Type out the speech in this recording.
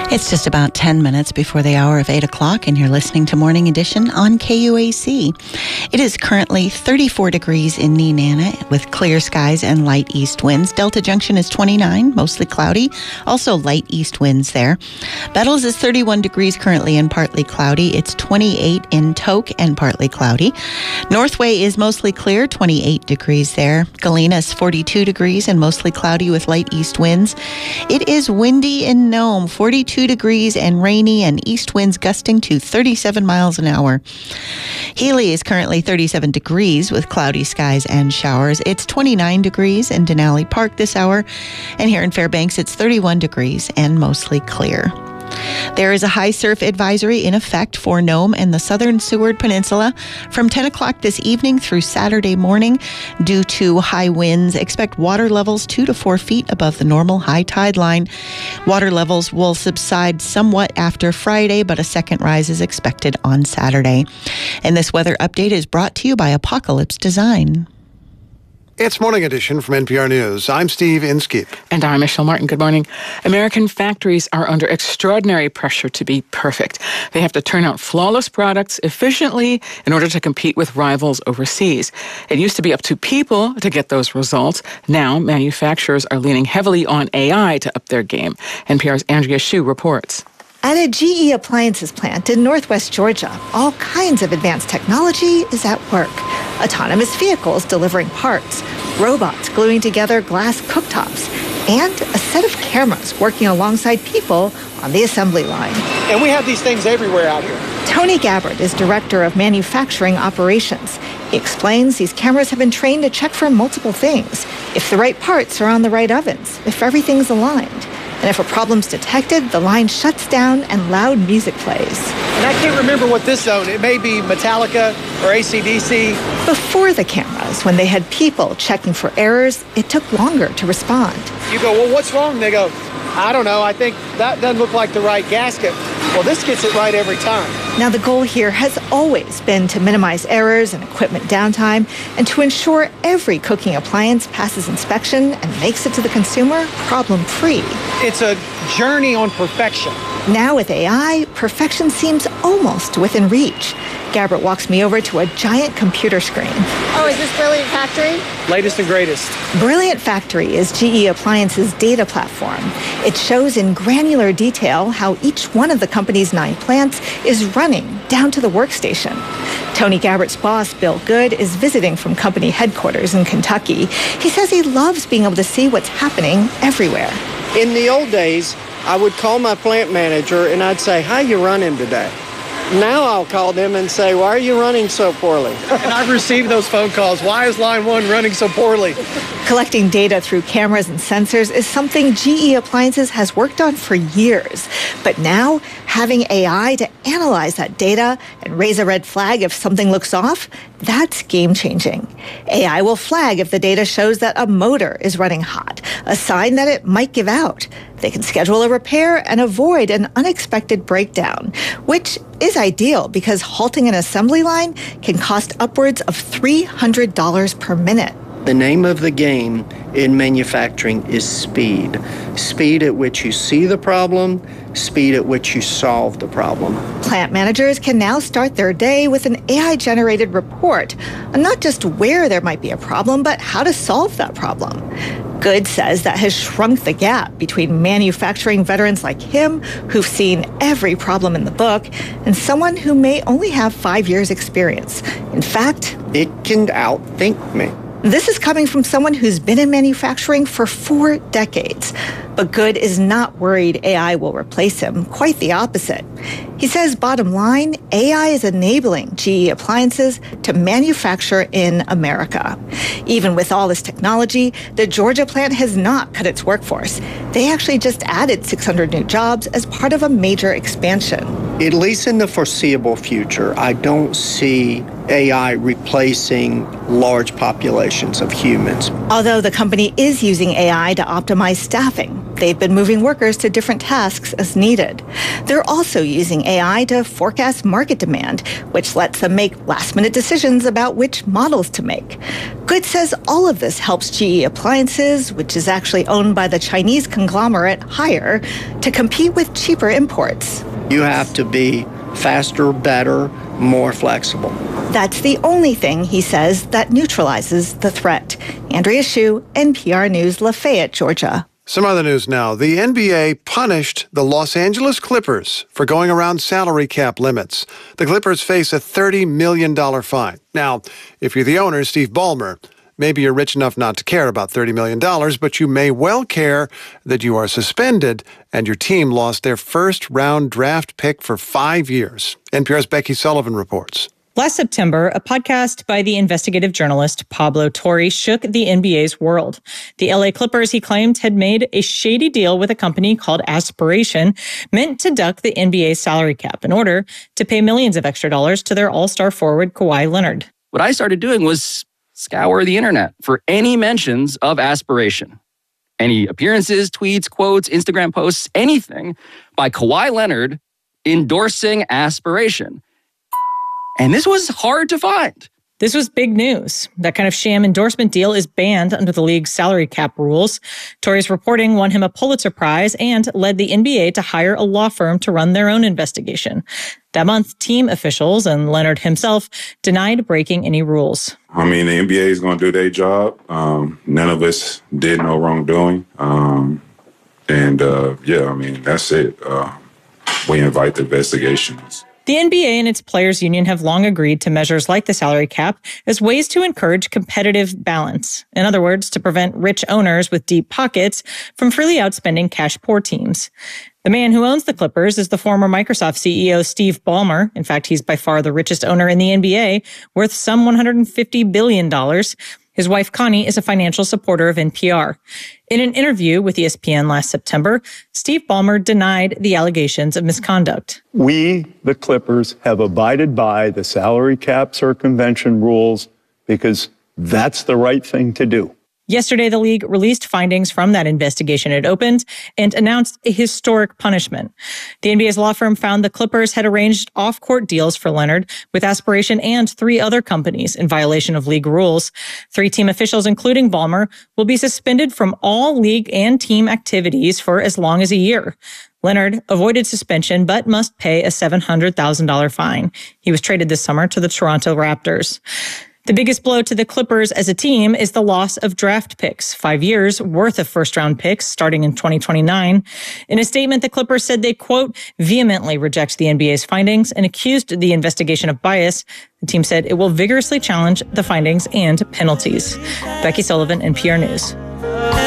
It's just about 10 minutes before the hour of 8 o'clock, and you're listening to Morning Edition on KUAC. It is currently 34 degrees in Nenana with clear skies and light east winds. Delta Junction is 29, mostly cloudy, also light east winds there. Bettles is 31 degrees currently and partly cloudy. It's 28 in Tok and partly cloudy. Northway is mostly clear, 28 degrees there. Galena is 42 degrees and mostly cloudy with light east winds. It is windy in Nome, 42 degrees and rainy and east winds gusting to 37 miles an hour. Healy is currently 37 degrees with cloudy skies and showers. It's 29 degrees in Denali Park this hour. And here in Fairbanks, it's 31 degrees and mostly clear. There is a high surf advisory in effect for Nome and the southern Seward Peninsula from 10 o'clock this evening through Saturday morning. Due to high winds, expect water levels 2 to 4 feet above the normal high tide line. Water levels will subside somewhat after Friday, but a second rise is expected on Saturday. And this weather update is brought to you by Apocalypse Design. It's Morning Edition from NPR News. I'm Steve Inskeep. And I'm Michelle Martin. Good morning. American factories are under extraordinary pressure to be perfect. They have to turn out flawless products efficiently in order to compete with rivals overseas. It used to be up to people to get those results. Now, manufacturers are leaning heavily on AI to up their game. NPR's Andrea Hsu reports. At a GE Appliances plant in northwest Georgia, all kinds of advanced technology is at work. Autonomous vehicles delivering parts, robots gluing together glass cooktops, and a set of cameras working alongside people on the assembly line. And we have these things everywhere out here. Tony Gabbard is director of manufacturing operations. He explains these cameras have been trained to check for multiple things. If the right parts are on the right ovens, if everything's aligned. And if a problem's detected, the line shuts down and loud music plays. And I can't remember what this zone, it may be Metallica or AC/DC. Before the cameras, when they had people checking for errors, it took longer to respond. You go, well, what's wrong? They go, I don't know, I think that doesn't look like the right gasket. Well, this gets it right every time. Now, the goal here has always been to minimize errors and equipment downtime and to ensure every cooking appliance passes inspection and makes it to the consumer problem-free. It's a journey on perfection. Now with AI, perfection seems almost within reach. Gabbard walks me over to a giant computer screen. Oh, is this Brilliant Factory? Latest and greatest. Brilliant Factory is GE Appliances' data platform. It shows in granular detail how each one of the company's 9 plants is running down to the workstation. Tony Gabbard's boss, Bill Good, is visiting from company headquarters in Kentucky. He says he loves being able to see what's happening everywhere. In the old days, I would call my plant manager and I'd say, how you running today? Now I'll call them and say, why are you running so poorly? And I've received those phone calls. Why is line 1 running so poorly? Collecting data through cameras and sensors is something GE Appliances has worked on for years. But now, having AI to analyze that data and raise a red flag if something looks off, that's game-changing. AI will flag if the data shows that a motor is running hot, a sign that it might give out. They can schedule a repair and avoid an unexpected breakdown, which is ideal because halting an assembly line can cost upwards of $300 per minute. The name of the game in manufacturing is speed. Speed at which you see the problem, speed at which you solve the problem. Plant managers can now start their day with an AI-generated report on not just where there might be a problem, but how to solve that problem. Good says that has shrunk the gap between manufacturing veterans like him, who've seen every problem in the book, and someone who may only have 5 years' experience. In fact, it can outthink me. This is coming from someone who's been in manufacturing for 4 decades. But Good is not worried AI will replace him. Quite the opposite. He says, bottom line, AI is enabling GE Appliances to manufacture in America. Even with all this technology, the Georgia plant has not cut its workforce. They actually just added 600 new jobs as part of a major expansion. At least in the foreseeable future, I don't see AI replacing large populations of humans. Although the company is using AI to optimize staffing. They've been moving workers to different tasks as needed. They're also using AI to forecast market demand, which lets them make last-minute decisions about which models to make. Good says all of this helps GE Appliances, which is actually owned by the Chinese conglomerate Haier, to compete with cheaper imports. You have to be faster, better, more flexible. That's the only thing, he says, that neutralizes the threat. Andrea Hsu, NPR News, Lafayette, Georgia. Some other news now. The NBA punished the Los Angeles Clippers for going around salary cap limits. The Clippers face a $30 million fine. Now, if you're the owner, Steve Ballmer, maybe you're rich enough not to care about $30 million, but you may well care that you are suspended and your team lost their first-round draft pick for 5 years. NPR's Becky Sullivan reports. Last September, a podcast by the investigative journalist Pablo Torre shook the NBA's world. The LA Clippers, he claimed, had made a shady deal with a company called Aspiration, meant to duck the NBA's salary cap in order to pay millions of extra dollars to their all-star forward Kawhi Leonard. What I started doing was scour the internet for any mentions of Aspiration. Any appearances, tweets, quotes, Instagram posts, anything by Kawhi Leonard endorsing Aspiration. And this was hard to find. This was big news. That kind of sham endorsement deal is banned under the league's salary cap rules. Torre's reporting won him a Pulitzer Prize and led the NBA to hire a law firm to run their own investigation. That month, team officials and Leonard himself denied breaking any rules. The NBA is going to do their job. None of us did no wrongdoing. That's it. We invite the investigations. The NBA and its players' union have long agreed to measures like the salary cap as ways to encourage competitive balance. In other words, to prevent rich owners with deep pockets from freely outspending cash-poor teams. The man who owns the Clippers is the former Microsoft CEO Steve Ballmer. In fact, he's by far the richest owner in the NBA, worth some $150 billion. His wife, Connie, is a financial supporter of NPR. In an interview with ESPN last September, Steve Ballmer denied the allegations of misconduct. We, the Clippers, have abided by the salary cap circumvention rules because that's the right thing to do. Yesterday, the league released findings from that investigation it opened and announced a historic punishment. The NBA's law firm found the Clippers had arranged off-court deals for Leonard with Aspiration and 3 other companies in violation of league rules. 3 team officials, including Ballmer, will be suspended from all league and team activities for as long as a year. Leonard avoided suspension but must pay a $700,000 fine. He was traded this summer to the Toronto Raptors. The biggest blow to the Clippers as a team is the loss of draft picks, 5 years worth of first-round picks starting in 2029. In a statement, the Clippers said they, quote, vehemently reject the NBA's findings and accused the investigation of bias. The team said it will vigorously challenge the findings and penalties. Becky Sullivan, NPR News.